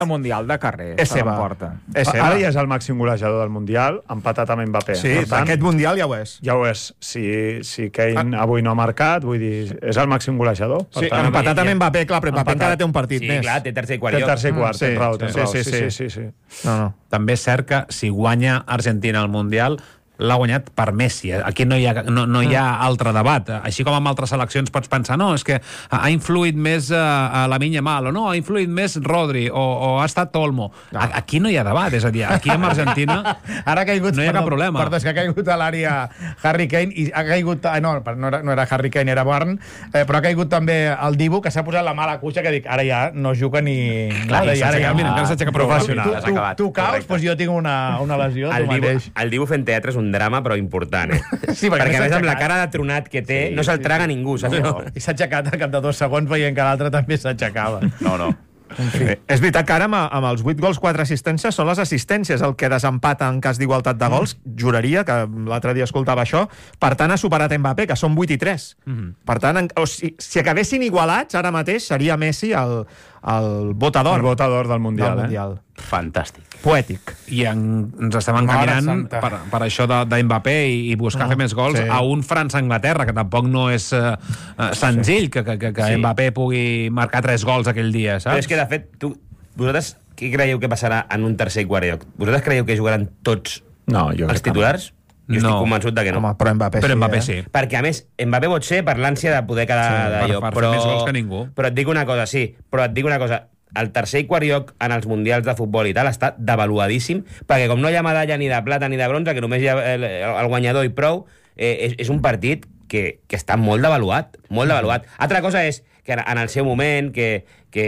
Mundial de carrer. És seva. Ara ja és el màxim golejador del Mundial, empatat amb Mbappé. Sí, aquest Mundial ja ho és. Ja ho és. Si Kane avui no ha marcat, vull dir, és el màxim golejador. Sí, empatat amb Mbappé, clar, però Mbappé encara té un partit més. Sí, clar, té tercer i quart lloc. Té tercer i quart, tens raó. Sí. No. També és cert que si guanya Argentina al Mundial l'ha guanyat per Messi. Aquí no hi ha altre debat. Així com amb altres seleccions pots pensar, no, és que ha influït més a Lamine Yamal, o no, ha influït més Rodri, o ha estat Olmo. Aquí no hi ha debat, és a dir, aquí amb Argentina ara ha caigut, no hi ha cap problema. Perdó, és que ha caigut a l'àrea Harry Kane, i ha caigut... No era Harry Kane, era Barn, però ha caigut també el Dibu, que s'ha posat la mala cuixa, que dic, ara ja no juga ni... Clar, encara s'aixeca professional. Tu caus, doncs jo tinc una lesió, tu mateix. El Dibu fent teatre és un drama, però important, Sí, perquè a més amb la cara de tronat que té, no se'l traga ningú, saps? I s'ha aixecat al cap de 2 segons veient que l'altre també s'aixecava. No. És veritat que ara amb els 8 gols, 4 assistències són les assistències el que desempata en cas d'igualtat de gols. Juraria que l'altre dia escoltava això. Per tant, ha superat Mbappé, que són 8 i 3. Per tant, si acabessin igualats ara mateix, seria Messi el bota d'or. El bota d'or del Mundial. Fantàstic. Poètic. I ens estem encaminant per això d'Mbappé i buscar fer més gols a un França-Anglaterra, que tampoc no és senzill que Mbappé pugui marcar 3 gols aquell dia, saps? Però és que, de fet, vosaltres què creieu que passarà en un tercer i quart lloc? Vosaltres creieu que jugaran tots els titulars? Jo estic convençut de que no. Home, però Mbappé sí. Perquè, a més, Mbappé pot ser per l'ànsia de poder quedar de lloc. Per fer més gols que ningú. Però et dic una cosa, el tercer i quart lloc en els mundials de futbol i tal està devaluadíssim, perquè com no hi ha medalla ni de plata ni de bronze, que només hi ha el guanyador i prou, és un partit que està molt devaluat, molt devaluat. Altra cosa és que en el seu moment, que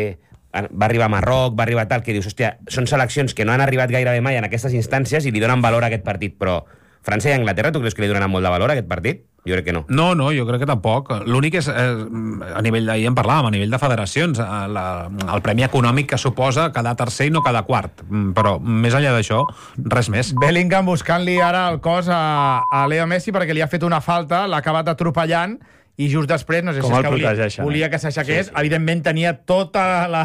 va arribar a Marroc, va arribar tal, que dius, hòstia, són seleccions que no han arribat gairebé mai en aquestes instàncies i li donen valor a aquest partit, però França i Anglaterra, tu creus que li donaran molt de valor a aquest partit? Jo crec que no. No, jo crec que tampoc. L'únic és, a nivell d'ahir en parlàvem, a nivell de federacions, el premi econòmic que suposa cada tercer i no cada quart. Però més enllà d'això, res més. Bellingham buscant-li ara el cos a Leo Messi perquè li ha fet una falta, l'ha acabat atropellant, i just després, no sé si és que volia que s'aixequés, evidentment tenia tot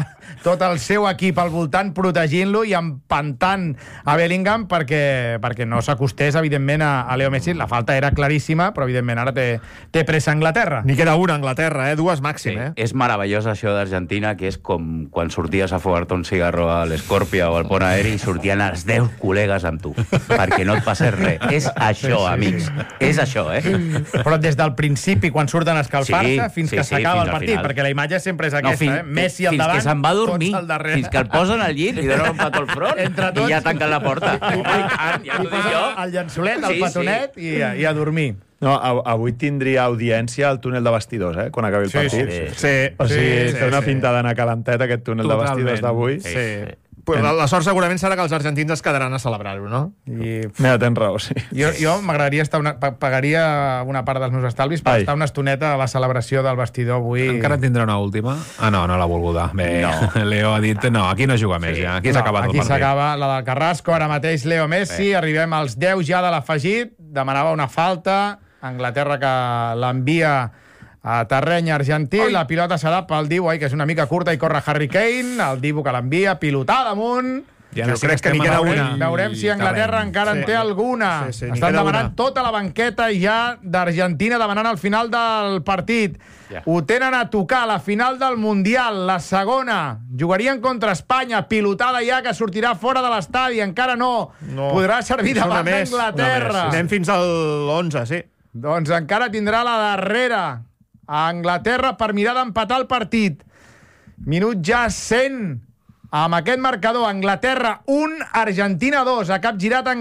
el seu equip al voltant protegint-lo i empantant a Bellingham perquè no s'acostés, evidentment, a Leo Messi. La falta era claríssima, però evidentment ara té pressa Anglaterra. Ni queda una Anglaterra, dues màxim. És meravellós això d'Argentina, que és com quan sorties a fumar-te un cigarro a l'Escorpia o al pont aeri i sortien els 10 col·legues amb tu, perquè no et passés res. És això, amics. És això, Però des del principi, quan surten a escalfar-se, fins que s'acaba el partit, perquè la imatge sempre és aquesta, Messi al davant, fins que se'n va a dormir, fins que el posen al llit, li donen un petó al front i ja tanquen la porta. Ja t'ho dic jo. El llençolet, el petonet i a dormir. No, avui tindria audiència al túnel de vestidors, quan acabi el partit. O sigui, té una pinta d'anar calentet aquest túnel de vestidors d'avui. La sort segurament serà que els argentins es quedaran a celebrar-ho, no? Mira, tens raó, sí. Jo m'agradaria pagaria una part dels meus estalvis per estar una estoneta a la celebració del vestidor avui. Encara tindrà una última? No l'ha volguda. Bé, Leo ha dit, aquí no juga més, ja. Aquí s'ha acabat el partit. Aquí s'acaba la del Carrasco, ara mateix Leo Messi, arribem als 10 ja de l'afegit, demanava una falta, Anglaterra que l'envia a terreny argentí, la pilota serà pel Dibu, que és una mica curta i corre Harry Kane, el Dibu que l'envia, pilotada amunt. Jo crec que n'hi queda una. Veurem si Anglaterra encara en té alguna. Estan demanant tota la banqueta ja d'Argentina, demanant al final del partit. Ho tenen a tocar, la final del Mundial, la segona. Jugarien contra Espanya, pilotada ja que sortirà fora de l'estadi, encara no. Podrà servir davant d'Anglaterra. Anem fins al 11, sí. Doncs encara tindrà la darrera a Anglaterra per mirar d'empatar el partit. Minut ja 100. Amb aquest marcador, Anglaterra 1, Argentina 2. Ha capgirat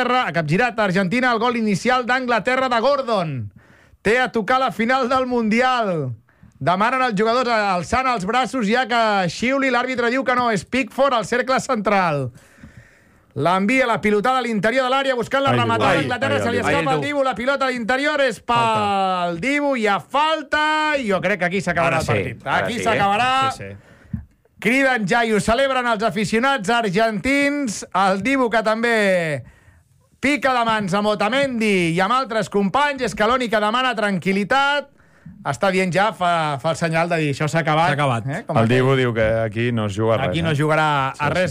Argentina el gol inicial d'Anglaterra de Gordon. Té a tocar la final del Mundial. Demanen els jugadors alçant els braços ja que xiuli. L'àrbitre diu que no. És Pickford al cercle central. L'envia la pilotada a l'interior de l'àrea buscant la rematada d'Anglaterra. Se li escapa el Dibu. La pilota a l'interior és pel Dibu. Hi ha falta. Jo crec que aquí s'acabarà el partit. Aquí s'acabarà. Criden ja i ho celebren els aficionats argentins. El Dibu que també pica de mans amb Otamendi i amb altres companys. Scaloni que demana tranquil·litat. està dient ja, fa el senyal de dir això s'ha acabat. S'ha acabat. El Dibu diu que aquí no es juga a res. Aquí no es jugarà a res.